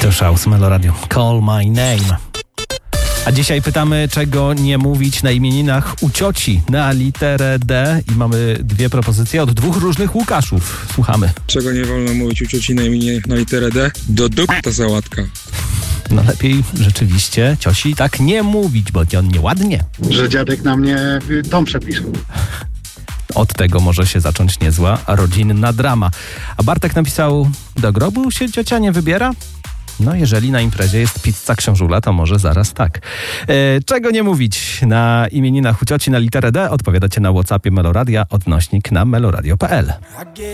To House Meloradio. Call my name. A dzisiaj pytamy, czego nie mówić na imieninach u cioci na literę D i mamy dwie propozycje od dwóch różnych Łukaszów. Słuchamy. Czego nie wolno mówić u cioci na imieninach na literę D? Do dup ta sałatka. No lepiej rzeczywiście ciosi tak nie mówić, bo to nieładnie. Że dziadek na mnie dom przepisał. Od tego może się zacząć niezła rodzinna drama. A Bartek napisał, do grobu się ciocia nie wybiera? No jeżeli na imprezie jest pizza książula, to może zaraz tak. Czego nie mówić na imieninach u cioci na literę D? Odpowiadacie na WhatsAppie Meloradia, odnośnik na meloradio.pl.